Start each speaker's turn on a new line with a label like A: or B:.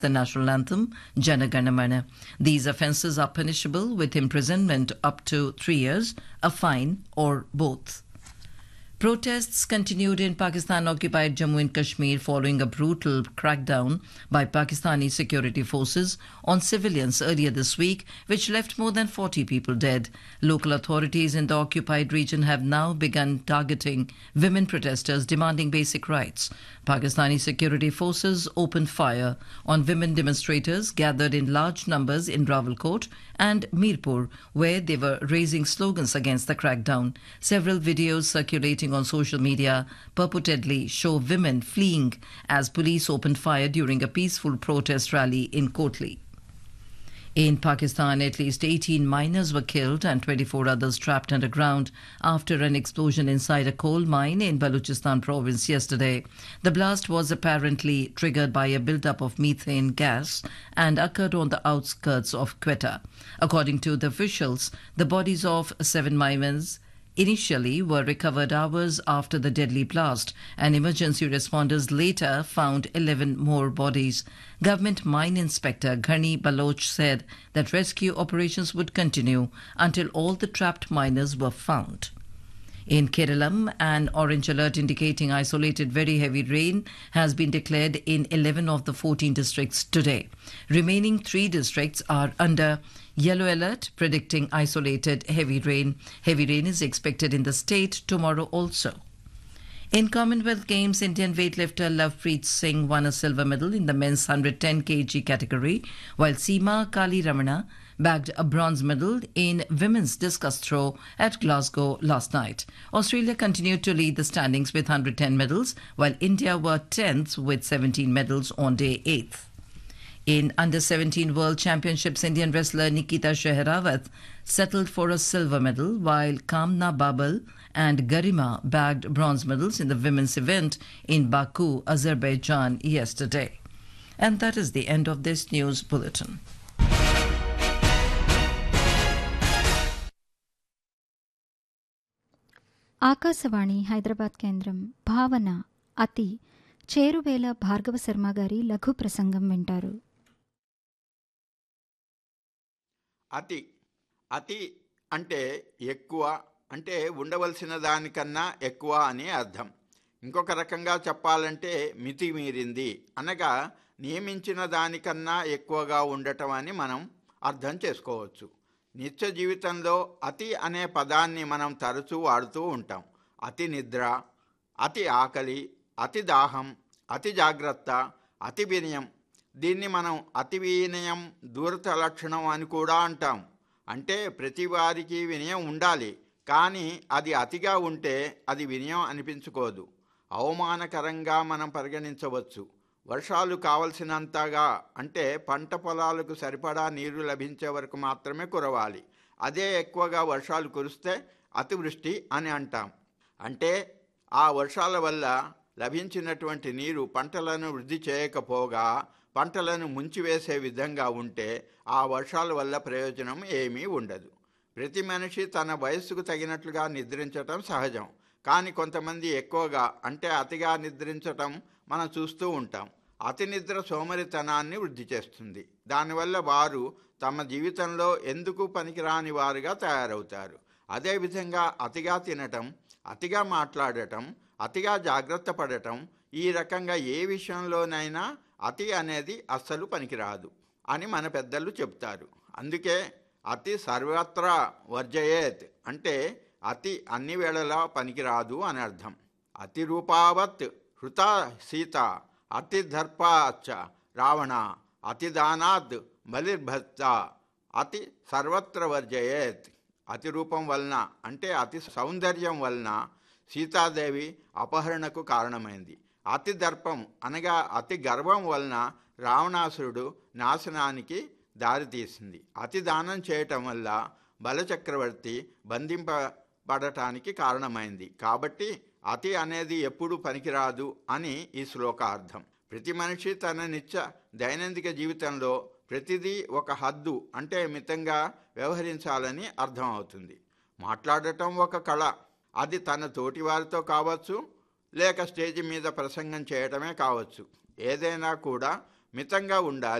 A: the national anthem, Jana Gana Mana. These offences are punishable with imprisonment up to 3 years, a fine, or both. Protests continued in Pakistan-occupied Jammu and Kashmir following a brutal crackdown by Pakistani security forces on civilians earlier this week, which left more than 40 people dead. Local authorities in the occupied region have now begun targeting women protesters demanding basic rights. Pakistani security forces opened fire on women demonstrators gathered in large numbers in Rawalkot and Mirpur, where they were raising slogans against the crackdown. Several videos circulating on social media purportedly show women fleeing as police opened fire during a peaceful protest rally in Kotli. In Pakistan, at least 18 miners were killed and 24 others trapped underground after an explosion inside a coal mine in Balochistan province yesterday. The blast was apparently triggered by a buildup of methane gas and occurred on the outskirts of Quetta. According to the officials, the bodies of 7 miners initially were recovered hours after the deadly blast, and emergency responders later found 11 more bodies. Government mine inspector Ghani Baloch said that rescue operations would continue until all the trapped miners were found. In Kerala, an orange alert indicating isolated very heavy rain has been declared in 11 of the 14 districts today. Remaining 3 districts are under yellow alert, predicting isolated heavy rain. Heavy rain is expected in the state tomorrow also. In Commonwealth Games, Indian weightlifter Lovepreet Singh won a silver medal in the men's 110 kg category, while Seema Kali Ramana bagged a bronze medal in women's discus throw at Glasgow last night. Australia continued to lead the standings with 110 medals, while India were 10th with 17 medals on day 8th. In Under-17 World Championships, Indian wrestler Nikita Shehrawat settled for a silver medal, while Kamna Babal and Garima bagged bronze medals in the women's event in Baku, Azerbaijan yesterday. And that is the end of this news bulletin.
B: Akashvani Hyderabad కేంద్రం భావన అతి చేరువేల భార్గవ శర్మ గారి లఘు ప్రసంగం వింటారు.
C: అతి అతి అంటే ఎక్కువ, అంటే ఉండవలసిన దానికన్నా ఎక్కువ అని అర్థం. ఇంకొక రకంగా చెప్పాలంటే మితిమీరింది అనగా నియమించిన దానికన్నా ఎక్కువగా ఉండటం అని మనం అర్థం చేసుకోవచ్చు. నిత్య జీవితంలో అతి అనే పదాన్ని మనం తరచూ వాడుతూ ఉంటాం. అతి నిద్ర, అతి ఆకలి, అతి దాహం, అతి జాగ్రత్త, అతి వినయం. దీన్ని మనం అతి వినయం దూరత లక్షణం అని కూడా అంటాం. అంటే ప్రతి వారికి వినయం ఉండాలి, కానీ అది అతిగా ఉంటే అది వినయం అనిపించుకోదు, అవమానకరంగా మనం పరిగణించవచ్చు. వర్షాలు కావలసినంతగా, అంటే పంట పొలాలకు సరిపడా నీరు లభించే వరకు మాత్రమే కురవాలి. అదే ఎక్కువగా వర్షాలు కురిస్తే అతివృష్టి అని అంటాం. అంటే ఆ వర్షాల వల్ల లభించినటువంటి నీరు పంటలను వృద్ధి చేయకపోగా పంటలను ముంచివేసే విధంగా ఉంటే ఆ వర్షాల వల్ల ప్రయోజనం ఏమీ ఉండదు. ప్రతి మనిషి తన వయస్సుకు తగినట్లుగా నిద్రించటం సహజం. కానీ కొంతమంది ఎక్కువగా, అంటే అతిగా నిద్రించటం మనం చూస్తూ ఉంటాం. అతి నిద్ర సోమరితనాన్ని వృద్ధి చేస్తుంది. దానివల్ల వారు తమ జీవితంలో ఎందుకు పనికిరాని వారుగా తయారవుతారు. అదేవిధంగా అతిగా తినటం, అతిగా మాట్లాడటం, అతిగా జాగ్రత్త పడటం, ఈ రకంగా ఏ విషయంలోనైనా అతి అనేది అస్సలు పనికిరాదు అని మన పెద్దలు చెప్తారు. అందుకే అతి సర్వత్రా వర్జయేత్ అంటే అతి అన్ని వేళలా పనికిరాదు అని అర్థం. అతి రూపావత్ హృత సీత, అతి దర్పాచ రావణ, అతి దానాద్ బలిర్భత్త, అతి సర్వత్ర వర్జయేత్. అతి రూపం వలన, అంటే అతి సౌందర్యం వలన సీతాదేవి అపహరణకు కారణమైంది. అతి దర్పం అనగా అతి గర్వం వలన రావణాసురుడు నాశనానికి దారితీసింది. అతి దానం చేయటం వల్ల బలచక్రవర్తి బంధింపబడటానికి కారణమైంది. కాబట్టి అతి అనేది ఎప్పుడు పనికిరాదు అని ఈ శ్లోకార్థం. ప్రతి మనిషి తన నిత్య దైనందిక జీవితంలో ప్రతిదీ ఒక హద్దు, అంటే మితంగా వ్యవహరించాలని అర్థం అవుతుంది. మాట్లాడటం ఒక కళ. అది తన తోటి వారితో కావచ్చు, లేక స్టేజి మీద ప్రసంగం చేయటమే కావచ్చు. ఏదైనా కూడా మితంగా ఉండాలి.